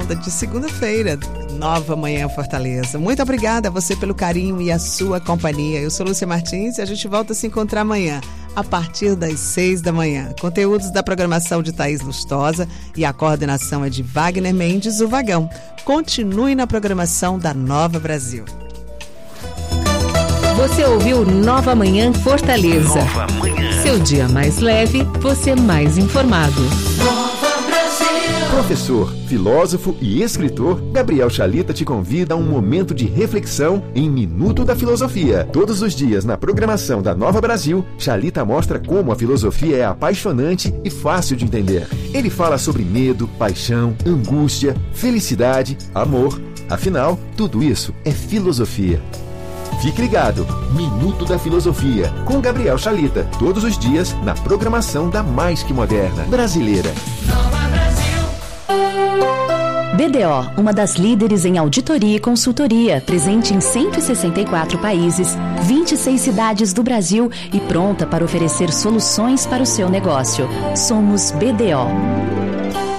jornada de segunda-feira. Nova Manhã Fortaleza. Muito obrigada a você pelo carinho e a sua companhia. Eu sou Lúcia Martins e a gente volta a se encontrar amanhã, a partir das 6 da manhã. Conteúdos da programação de Thaís Lustosa e a coordenação é de Wagner Mendes, o Vagão. Continue na programação da Nova Brasil. Você ouviu Nova Manhã Fortaleza. Nova Manhã. Seu dia mais leve, você mais informado. Nova Brasil. Professor, filósofo e escritor, Gabriel Chalita te convida a um momento de reflexão em Minuto da Filosofia. Todos os dias na programação da Nova Brasil, Chalita mostra como a filosofia é apaixonante e fácil de entender. Ele fala sobre medo, paixão, angústia, felicidade, amor. Afinal, tudo isso é filosofia. Fique ligado, Minuto da Filosofia, com Gabriel Chalita, todos os dias na programação da Mais Que Moderna brasileira. Nova Brasil. BDO, uma das líderes em auditoria e consultoria, presente em 164 países, 26 cidades do Brasil e pronta para oferecer soluções para o seu negócio. Somos BDO.